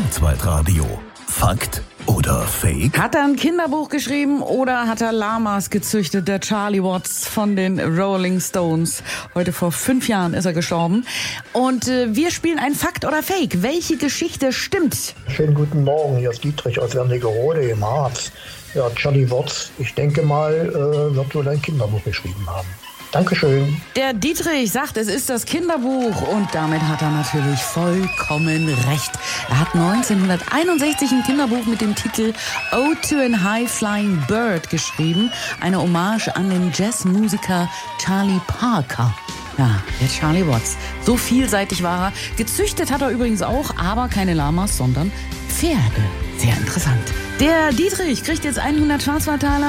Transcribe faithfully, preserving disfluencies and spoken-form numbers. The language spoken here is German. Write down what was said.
Kurzweitradio. Fakt oder Fake? Hat er ein Kinderbuch geschrieben oder hat er Lamas gezüchtet? Der Charlie Watts von den Rolling Stones. Heute vor fünf Jahren ist er gestorben. Und äh, wir spielen ein Fakt oder Fake. Welche Geschichte stimmt? Schönen guten Morgen, hier ist Dietrich aus Wernigerode im Harz. Ja, Charlie Watts, ich denke mal, äh, wird wohl ein Kinderbuch geschrieben haben. Dankeschön. Der Dietrich sagt, es ist das Kinderbuch und damit hat er natürlich vollkommen recht. Er hat neunzehnhunderteinundsechzig ein Kinderbuch mit dem Titel Ode to a High Flying Bird geschrieben. Eine Hommage an den Jazzmusiker Charlie Parker. Ja, der Charlie Watts. So vielseitig war er. Gezüchtet hat er übrigens auch, aber keine Lamas, sondern Pferde. Sehr interessant. Der Dietrich kriegt jetzt hundert Schwarzwaldtaler.